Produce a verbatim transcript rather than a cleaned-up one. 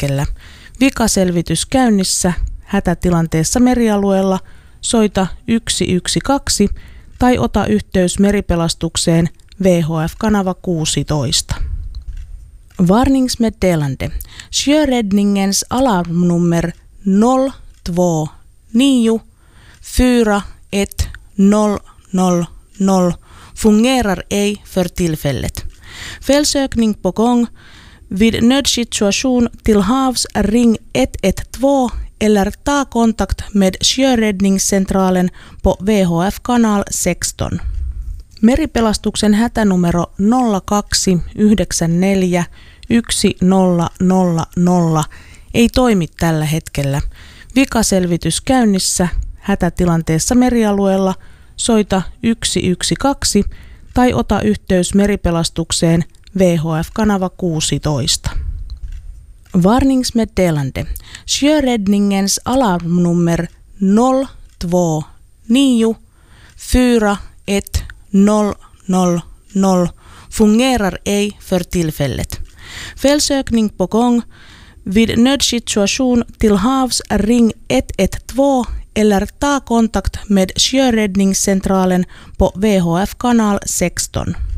hetkellä. Vikaselvitys käynnissä. Hätätilanteessa merialueella soita yksi yksi kaksi tai ota yhteys meripelastukseen V H F-kanava kuusitoista. Varningsmeddelande. Sjöräddningens alarmnummer noll två nio fyra ett noll noll noll fungerar ej för tillfället. Felsökning på gång. Vid nödsituation till havs ring ett ett två eller ta kontakt med sjöräddningscentralen på V H F-kanal sexton. Meripelastuksen hätänumero nolla kaksi yhdeksän neljä yksi nolla nolla nolla ei toimi tällä hetkellä. Vikaselvitys käynnissä. Hätätilanteessa merialueella soita yksi yksi kaksi tai ota yhteys meripelastukseen V H F-kanava kuusitoista. Varningsmeddelande. Sjöräddningens alarmnummer noll två nio fyra ett noll noll noll fungerar ej för tillfället. Felsökning på gång. Vid nödsituation till havs ring ett ett två eller ta kontakt med sjöräddningscentralen på V H F-kanal sexton.